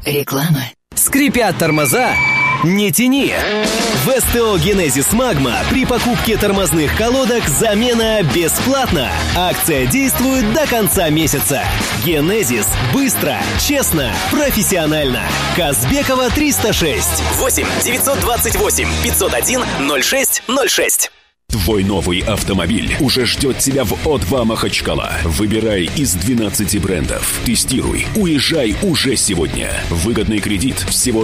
Реклама. Скрипят тормоза? Не тяни! В СТО «Генезис Магма» при покупке тормозных колодок замена бесплатна. Акция действует до конца месяца. «Генезис» – быстро, честно, профессионально. Казбекова, 306. 8 928 501 06 06. Твой новый автомобиль уже ждет тебя в О2 Махачкала. Выбирай из 12 брендов. Тестируй. Уезжай уже сегодня. Выгодный кредит всего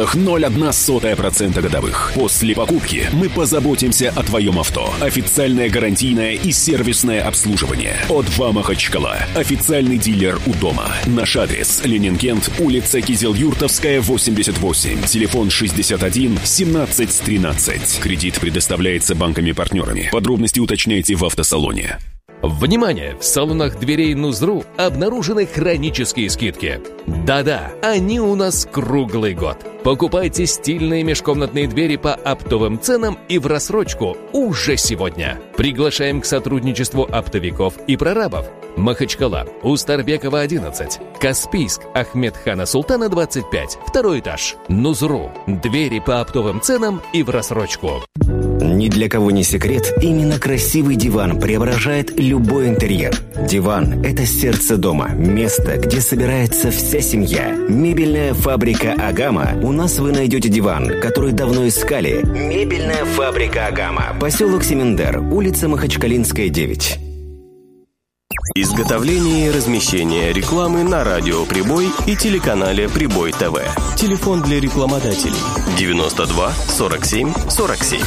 0,01% годовых. После покупки мы позаботимся о твоем авто. Официальное гарантийное и сервисное обслуживание. О2 Махачкала. Официальный дилер у дома. Наш адрес: Ленинкент, улица Кизел-Юртовская, 88. Телефон 61 17 13. Кредит предоставляется банками-партнерами. Подробности уточняйте в автосалоне. Внимание! В салонах дверей Нузру обнаружены хронические скидки. Да-да, они у нас круглый год. Покупайте стильные межкомнатные двери по оптовым ценам и в рассрочку уже сегодня. Приглашаем к сотрудничеству оптовиков и прорабов. Махачкала, Устарбекова, 11. Каспийск, Ахмедхана Султана, 25. Второй этаж. Нузру. Двери по оптовым ценам и в рассрочку. Ни для кого не секрет, именно красивый диван преображает любой интерьер. Диван – это сердце дома, место, где собирается вся семья. Мебельная фабрика «Агама». У нас вы найдете диван, который давно искали. Мебельная фабрика «Агама». Поселок Семендер, улица Махачкалинская, 9. Изготовление и размещение рекламы на радио «Прибой» и телеканале «Прибой ТВ». Телефон для рекламодателей 92 47 47.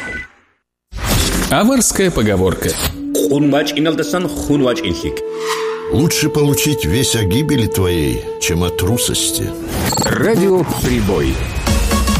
Аварская поговорка. Лучше получить весть о гибели твоей, чем о трусости. Радио «Прибой».